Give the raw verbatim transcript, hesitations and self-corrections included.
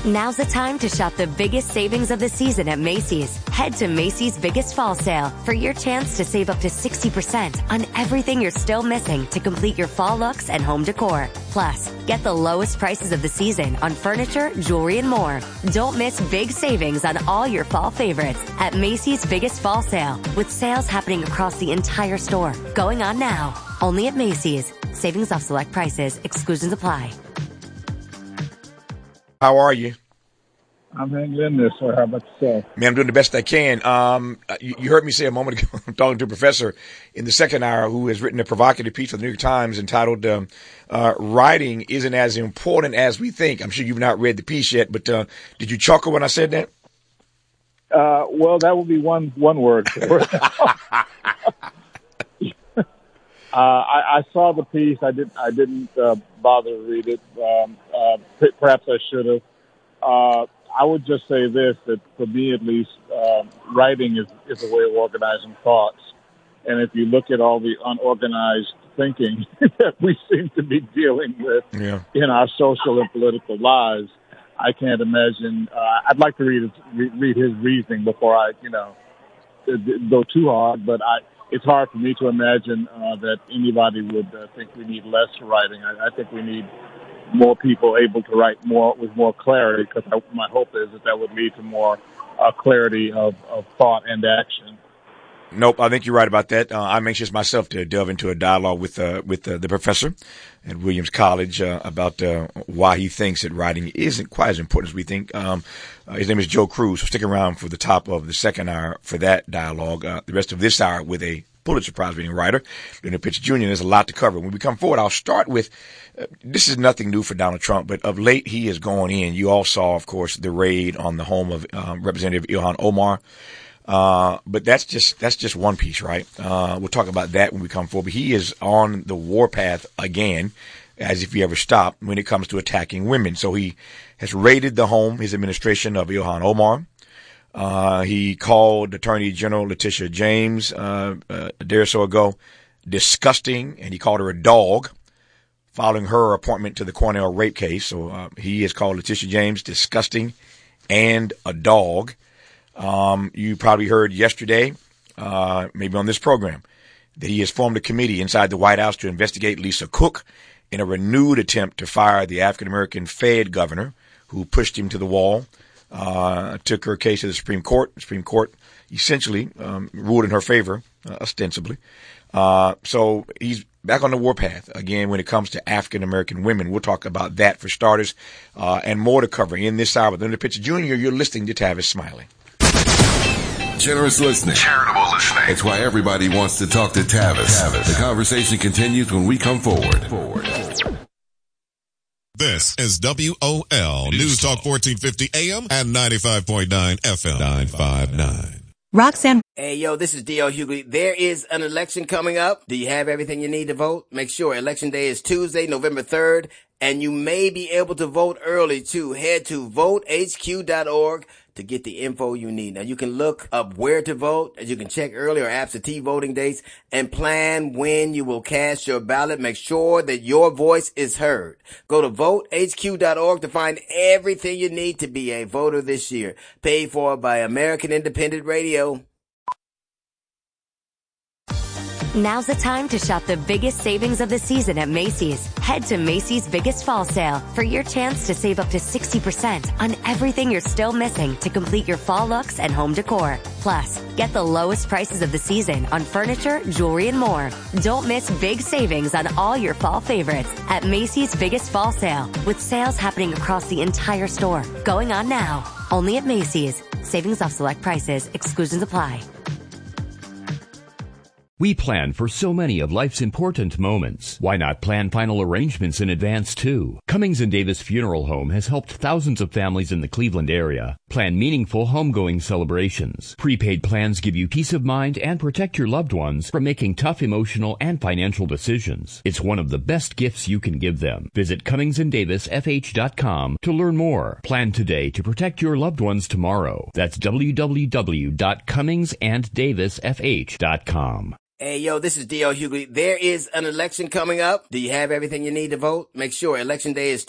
Now's the time to shop the biggest savings of the season at Macy's. Head to Macy's Biggest Fall Sale for your chance to save up to sixty percent on everything you're still missing to complete your fall looks and home decor. Plus, get the lowest prices of the season on furniture, jewelry, and more. Don't miss big savings on all your fall favorites at Macy's Biggest Fall Sale, with sales happening across the entire store. Going on now. Only at Macy's. Savings off select prices. Exclusions apply. How are you? I'm hanging in there, sir. How about yourself? Man, I'm doing the best I can. Um, you, you heard me say a moment ago, I'm talking to a professor in the second hour who has written a provocative piece for the New York Times entitled, um, uh, Writing Isn't As Important As We Think. I'm sure you've not read the piece yet, but uh, did you chuckle when I said that? Uh, well, that would be one one word. uh, I, I saw the piece. I didn't. I didn't uh, bother to read it. Um, uh, perhaps I should have. Uh, I would just say this: that for me, at least, uh, writing is is a way of organizing thoughts. And if you look at all the unorganized thinking that we seem to be dealing with yeah. in our social and political lives, I can't imagine. Uh, I'd like to read his, read his reasoning before I, you know, go too hard. But I, it's hard for me to imagine uh, that anybody would uh, think we need less writing. I, I think we need more people able to write more with more clarity, because my hope is that that would lead to more uh, clarity of, of thought and action. Nope, I think you're right about that. Uh, I'm anxious myself to delve into a dialogue with uh, with uh, the professor at Williams College uh, about uh, why he thinks that writing isn't quite as important as we think. Um, uh, his name is Joe Cruz. So stick around for the top of the second hour for that dialogue. Uh, the rest of this hour with a Pulitzer Prize-winning writer, Lyndon Pitts Junior There's a lot to cover. When we come forward, I'll start with, uh, this is nothing new for Donald Trump, but of late he has gone in. You all saw, of course, the raid on the home of um, Representative Ilhan Omar. Uh, but that's just, that's just one piece, right? Uh, we'll talk about that when we come forward. But he is on the warpath again, as if he ever stopped when it comes to attacking women. So he has raided the home, his administration, of Ilhan Omar. Uh, he called Attorney General Letitia James, uh, uh, a day or so ago, disgusting, and he called her a dog following her appointment to the Cornell rape case. So, uh, he has called Letitia James disgusting and a dog. Um, you probably heard yesterday, uh, maybe on this program, that he has formed a committee inside the White House to investigate Lisa Cook in a renewed attempt to fire the African-American Fed governor who pushed him to the wall, uh, took her case to the Supreme Court. The Supreme Court essentially, um, ruled in her favor, uh, ostensibly. Uh, so he's back on the warpath again when it comes to African-American women. We'll talk about that for starters, uh, and more to cover in this hour with Lyndon Pitts Junior You're listening to Tavis Smiley. Generous listening. Charitable listening. It's why everybody wants to talk to Tavis. Tavis. The conversation continues when we come forward. Forward. This is W O L News Talk fourteen fifty A M and ninety-five point nine F M. nine five nine. Roxanne. Hey, yo, this is D L Hughley. There is an election coming up. Do you have everything you need to vote? Make sure Election Day is Tuesday, November third, and you may be able to vote early, too. Head to vote H Q dot org to get the info you need. Now, you can look up where to vote, as you can check early or absentee voting dates, and plan when you will cast your ballot. Make sure that your voice is heard. Go to vote H Q dot org to find everything you need to be a voter this year. Paid for by American Independent Radio. Now's the time to shop the biggest savings of the season at Macy's. Head to Macy's Biggest Fall Sale for your chance to save up to sixty percent on everything you're still missing to complete your fall looks and home decor. Plus, get the lowest prices of the season on furniture, jewelry, and more. Don't miss big savings on all your fall favorites at Macy's Biggest Fall Sale, with sales happening across the entire store. Going on now. Only at Macy's. Savings off select prices. Exclusions apply. We plan for so many of life's important moments. Why not plan final arrangements in advance, too? Cummings and Davis Funeral Home has helped thousands of families in the Cleveland area plan meaningful homegoing celebrations. Prepaid plans give you peace of mind and protect your loved ones from making tough emotional and financial decisions. It's one of the best gifts you can give them. Visit Cummings and Davis F H dot com to learn more. Plan today to protect your loved ones tomorrow. That's w w w dot cummings and davis f h dot com. Hey, yo, this is D L Hughley. There is an election coming up. Do you have everything you need to vote? Make sure Election Day is